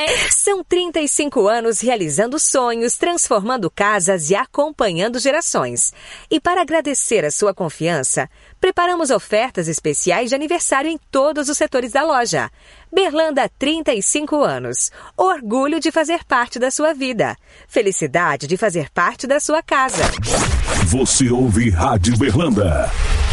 São 35 anos realizando sonhos, transformando casas e acompanhando gerações. E para agradecer a sua confiança, preparamos ofertas especiais de aniversário em todos os setores da loja. Berlanda, 35 anos. Orgulho de fazer parte da sua vida. Felicidade de fazer parte da sua casa. Você ouve Rádio Berlanda.